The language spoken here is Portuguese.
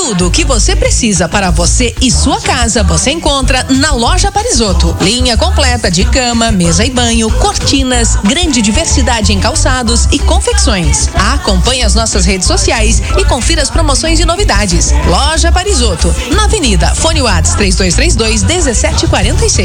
Tudo o que você precisa para você e sua casa, você encontra na Loja Parisotto. Linha completa de cama, mesa e banho, cortinas, grande diversidade em calçados e confecções. Acompanhe as nossas redes sociais e confira as promoções e novidades. Loja Parisotto, na Avenida Fone Whats 3232 1746.